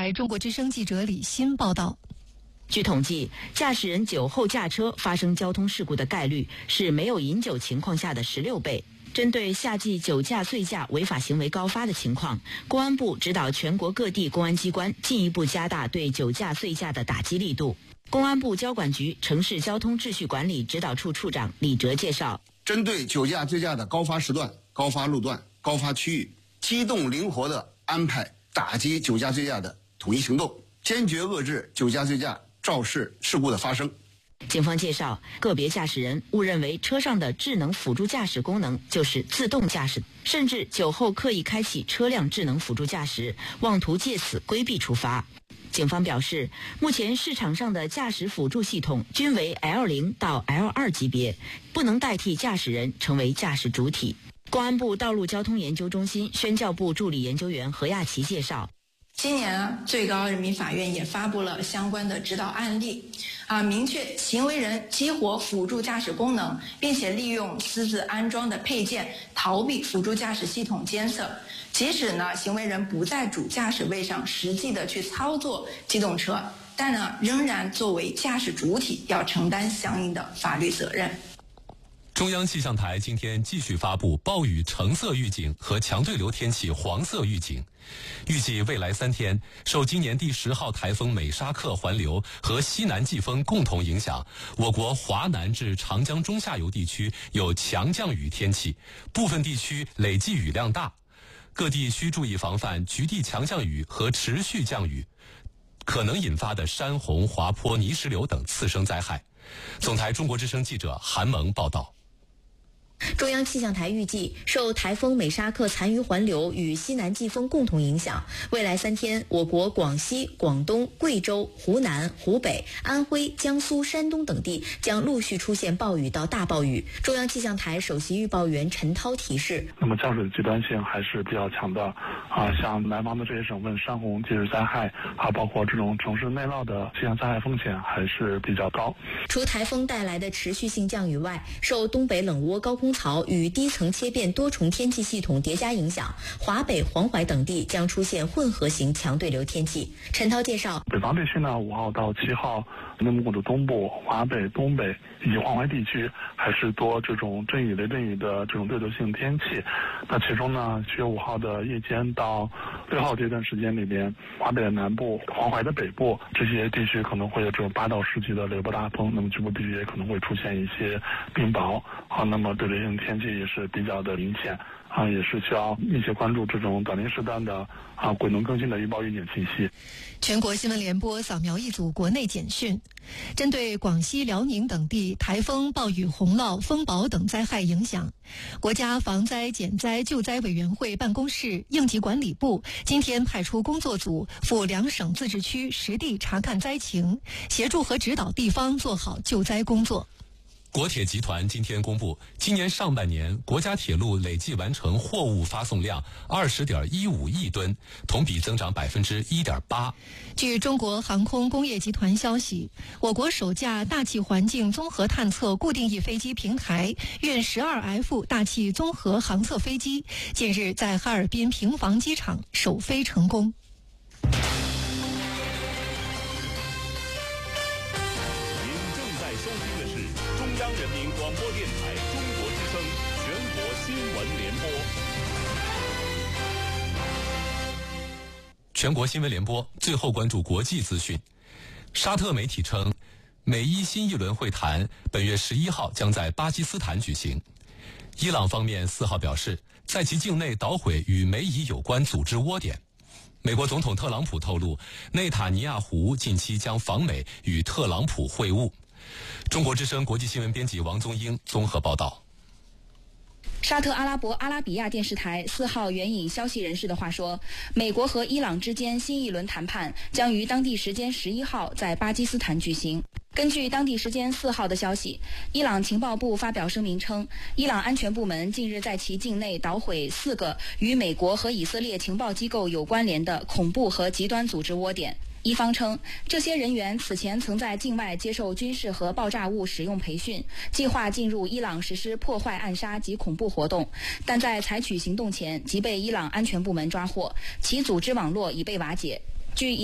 台中国之声记者李欣报道。 据统计，驾驶人酒后驾车发生交通事故的概率是没有饮酒情况下的16倍。针对夏季酒驾、醉驾违法行为高发的情况，公安部指导全国各地公安机关进一步加大对酒驾、醉驾的打击力度。公安部交管局城市交通秩序管理指导处处长李哲介绍， 针对酒驾、醉驾的高发时段、高发路段、高发区域，机动灵活地安排打击酒驾、醉驾的统一行动，坚决遏制酒驾、醉驾肇事事故的发生。 警方介绍，个别驾驶人误认为车上的智能辅助驾驶功能就是自动驾驶，甚至酒后刻意开启车辆智能辅助驾驶，妄图借此规避处罚。警方表示，目前市场上的驾驶辅助系统均为 L0 到 L2 级别，不能代替驾驶人成为驾驶主体。公安部道路交通研究中心宣教部助理研究员何亚琪介绍， 今年最高人民法院也发布了相关的指导案例，明确行为人激活辅助驾驶功能，并且利用私自安装的配件逃避辅助驾驶系统监测。即使呢行为人不在主驾驶位上实际的去操作机动车，但呢仍然作为驾驶主体要承担相应的法律责任。 中央气象台今天继续发布暴雨橙色预警和强对流天气黄色预警，预计未来3天，受今年第10号台风美沙克环流和西南季风共同影响，我国华南至长江中下游地区有强降雨天气，部分地区累计雨量大，各地需注意防范局地强降雨和持续降雨可能引发的山洪、滑坡、泥石流等次生灾害。总台中国之声记者韩萌报道。 中央气象台预计，受台风美沙克残余环流与西南季风共同影响，未来3天，我国广西、广东、贵州、湖南、湖北、安徽、江苏、山东等地将陆续出现暴雨到大暴雨。中央气象台首席预报员陈涛提示， 那么降水的极端性还是比较强的像南方的这些省份，山洪、地质灾害包括这种城市内涝的气象灾害风险还是比较高。 除台风带来的持续性降雨外，受东北冷窝高空槽与低层切变多重天气系统叠加影响，华北、黄淮等地将出现混合型强对流天气。陈涛介绍， 北方地区呢，5号到7号，内蒙古的东部、华北、东北以及黄淮地区还是多这种阵雨、雷阵雨的这种对流性天气。那其中呢，7月5号的夜间到6号这段时间里边，华北的南部、黄淮的北部这些地区可能会有这种8到10级的雷波大风，那么局部地区也可能会出现一些冰雹那么对流性天气也是比较的明显也是需要密切关注这种短临时段的滚动更新的预报预警信息。 全国新闻联播扫描一组国内简讯，针对广西、辽宁等地台风、暴雨、洪涝、风雹等灾害影响，国家防灾减灾救灾委员会办公室、应急管理部今天派出工作组赴2省自治区实地查看灾情，协助和指导地方做好救灾工作。 国铁集团今天公布，今年上半年国家铁路累计完成货物发送量20.15亿吨，同比增长1.8%。 据中国航空工业集团消息，我国首架大气环境综合探测固定翼飞机平台运 12F 大气综合航测飞机近日在哈尔滨平房机场首飞成功。 中央人民广播电台中国之声全国新闻联播。 全国新闻联播，最后关注国际资讯。沙特媒体称，美伊新一轮会谈本月11号将在巴基斯坦举行。伊朗方面4号表示，在其境内捣毁与美伊有关组织窝点。美国总统特朗普透露，内塔尼亚胡近期将访美与特朗普会晤。中国之声国际新闻编辑王宗英综合报道。 沙特阿拉伯阿拉比亚电视台4号援引消息人士的话说，美国和伊朗之间新一轮谈判将于当地时间11号在巴基斯坦举行。根据当地时间4号的消息，伊朗情报部发表声明称，伊朗安全部门近日在其境内捣毁4个与美国和以色列情报机构有关联的恐怖和极端组织窝点。伊方称，这些人员此前曾在境外接受军事和爆炸物使用培训，计划进入伊朗实施破坏、暗杀及恐怖活动，但在采取行动前即被伊朗安全部门抓获，其组织网络已被瓦解。据